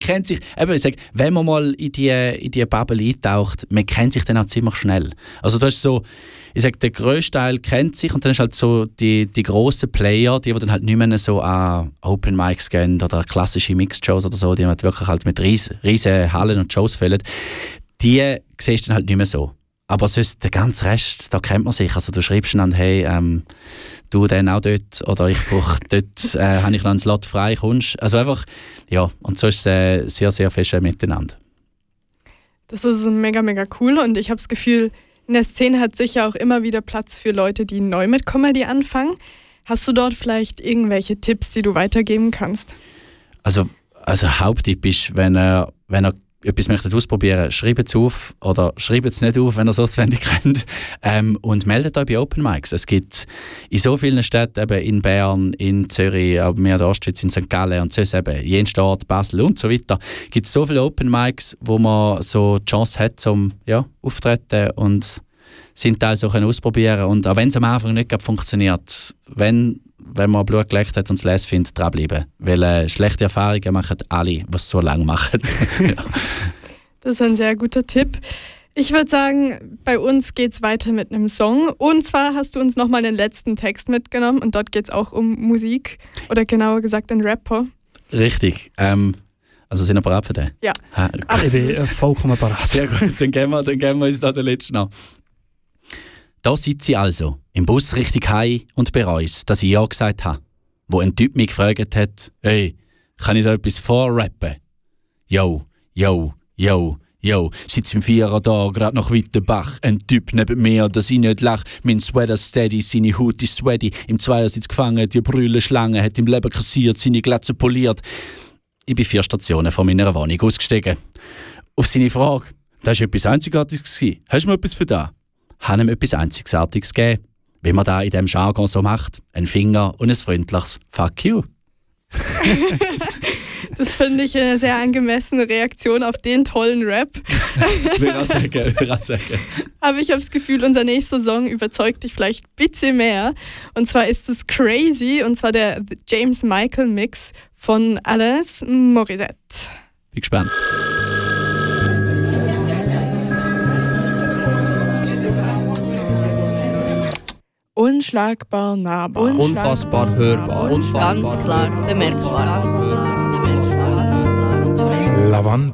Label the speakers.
Speaker 1: kennt sich, eben, ich sage, wenn man mal in die Bubble eintaucht, man kennt sich dann auch ziemlich schnell. Also das ist so, ich sage, der grösste Teil kennt sich und dann ist halt so die grossen Player, die dann halt nicht mehr so an Open Mics gehen oder klassische Mixed-Shows oder so, die halt wirklich halt mit riesen Hallen und Shows füllen, die siehst du dann halt nicht mehr so. Aber sonst, der ganze Rest, da kennt man sich. Also du schreibst dann, hey, du dann auch dort oder ich brauche dort, habe ich noch einen Slot frei, kommst. Also einfach, ja, und so ist es sehr, sehr fest miteinander.
Speaker 2: Das ist mega, mega cool und ich habe das Gefühl, in der Szene hat sicher auch immer wieder Platz für Leute, die neu mit Comedy anfangen. Hast du dort vielleicht irgendwelche Tipps, die du weitergeben kannst? Also
Speaker 1: Haupttipp ist, wenn ihr etwas möchtet ausprobieren, schreibt es auf oder schreibt es nicht auf, wenn ihr es auswendig könnt. Und meldet euch bei Open Mics. Es gibt in so vielen Städten, eben in Bern, in Zürich, aber mehr in der Ostschweiz, in St. Gallen und sonst eben Jenstadt, Basel und so weiter, gibt es so viele Open Mics, wo man so die Chance hat, zum auftreten und seinen Teil so ausprobieren. Und auch wenn es am Anfang nicht funktioniert, wenn man Blut geleckt hat und es les findet, dranbleiben. Weil schlechte Erfahrungen machen alle, die es so lange machen. Ja.
Speaker 2: Das ist ein sehr guter Tipp. Ich würde sagen, bei uns geht es weiter mit einem Song. Und zwar hast du uns nochmal den letzten Text mitgenommen und dort geht es auch um Musik. Oder genauer gesagt ein Rapper.
Speaker 1: Richtig. Also sind wir bereit für den?
Speaker 2: Ja.
Speaker 3: Ich bin vollkommen bereit.
Speaker 1: Sehr gut, dann geben wir uns da den letzten an. Da sitze ich also, im Bus Richtung Heim und bereue es, dass ich ja gesagt habe. Wo ein Typ mich gefragt hat, hey, kann ich da etwas vorrappen? Yo, yo, yo, yo, sitz im Vierer da, grad nach Wittenbach. Ein Typ neben mir, dass ich nicht lach. Mein Sweater steady, seine Haut ist sweaty. Im Zweiersitz gefangen, die Brülle Schlange, hat im Leben kassiert, seine Glatze poliert. Ich bin 4 Stationen von meiner Wohnung ausgestiegen. Auf seine Frage, das war etwas Einzigartiges gewesen. Hast du mir etwas für das? Habe ihm etwas Einzigartiges gegeben. Wie man da in diesem Jargon so macht. Ein Finger und ein freundliches Fuck you.
Speaker 2: Das finde ich eine sehr angemessene Reaktion auf den tollen Rap.
Speaker 1: Will auch sagen.
Speaker 2: Aber ich habe das Gefühl, unser nächster Song überzeugt dich vielleicht ein bisschen mehr. Und zwar ist es Crazy, und zwar der James Michael Mix von Alanis Morissette.
Speaker 1: Bin gespannt.
Speaker 2: Unschlagbar nahbar.
Speaker 4: Unfassbar hörbar.
Speaker 5: Ganz klar bemerkbar.
Speaker 3: Lavant.